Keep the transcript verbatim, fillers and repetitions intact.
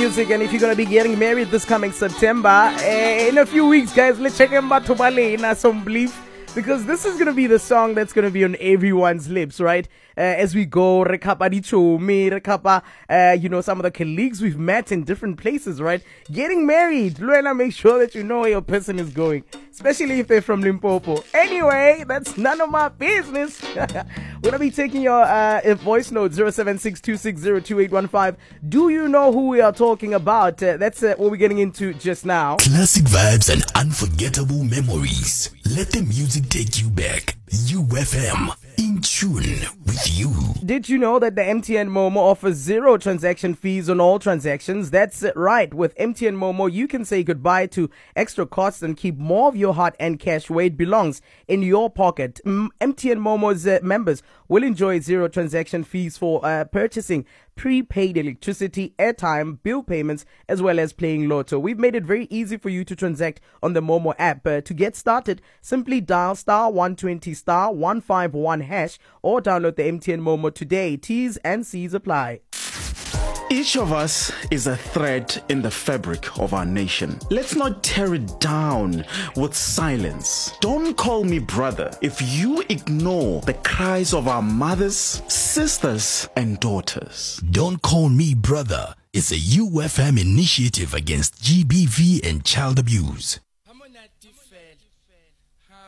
music, and if you're gonna be getting married this coming September, uh, in a few weeks, guys, let's check in Batubale some belief. Because this is going to be the song that's going to be on everyone's lips, right? Uh, as we go, Rekapa Dichomi, Rekapa, uh, you know, some of the colleagues we've met in different places, right? Getting married. Luella, make sure that you know where your person is going, especially if they're from Limpopo. Anyway, that's none of my business. We're going to be taking your uh, voice note, zero seven six two six zero two eight one five. Do you know who we are talking about? Uh, that's uh, what we're getting into just now. Classic vibes and unforgettable memories. Let the music take you back. U F M, in tune with you. Did you know that the M T N Momo offers zero transaction fees on all transactions? That's right. With M T N Momo, you can say goodbye to extra costs and keep more of your heart and cash where it belongs, in your pocket. M- M T N Momo's uh, members will enjoy zero transaction fees for uh, purchasing prepaid electricity, airtime, bill payments, as well as playing Lotto. We've made it very easy for you to transact on the Momo app. Uh, to get started, simply dial star one twenty star one five one hash or download the M T N Momo today. T's and C's apply. Each of us is a thread in the fabric of our nation. Let's not tear it down with silence. Don't call me brother if you ignore the cries of our mothers, sisters, and daughters. Don't Call Me Brother is a U F M initiative against G B V and child abuse.